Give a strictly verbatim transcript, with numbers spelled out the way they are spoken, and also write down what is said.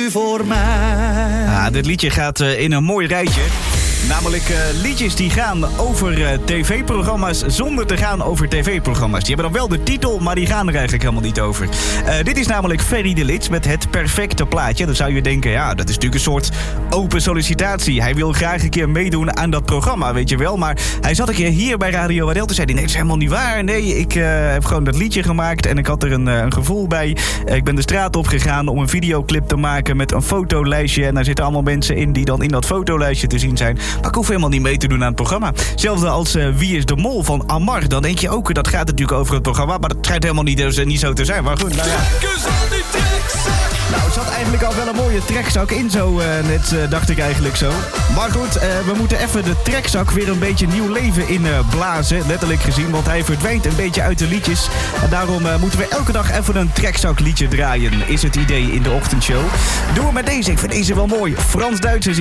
u voor mij. Ah, dit liedje gaat uh, in een mooi rijtje. Namelijk uh, liedjes die gaan over uh, tv-programma's zonder te gaan over tv-programma's. Die hebben dan wel de titel, maar die gaan er eigenlijk helemaal niet over. Uh, dit is namelijk Ferry de Lits met Het Perfecte Plaatje. Dan zou je denken, ja, dat is natuurlijk een soort open sollicitatie. Hij wil graag een keer meedoen aan dat programma, weet je wel. Maar hij zat een keer hier bij Radio Adel. Toen zei hij, nee, dat is helemaal niet waar. Nee, ik uh, heb gewoon dat liedje gemaakt en ik had er een, uh, een gevoel bij. Uh, ik ben de straat op gegaan om een videoclip te maken met een fotolijstje. En daar zitten allemaal mensen in die dan in dat fotolijstje te zien zijn. Maar ik hoef helemaal niet mee te doen aan het programma. Zelfde als uh, Wie is de Mol van Amar. Dan denk je ook, dat gaat natuurlijk over het programma. Maar dat schijnt helemaal niet, uh, niet zo te zijn. Maar goed, nou ja. Nou, er zat eigenlijk al wel een mooie trekzak in zo, uh, net uh, dacht ik eigenlijk zo. Maar goed, uh, we moeten even de trekzak weer een beetje nieuw leven in uh, blazen. Letterlijk gezien, want hij verdwijnt een beetje uit de liedjes. En daarom uh, moeten we elke dag even een trekzakliedje draaien. Is het idee in de ochtendshow. Doen we met deze, ik vind deze wel mooi. Frans Duitsers.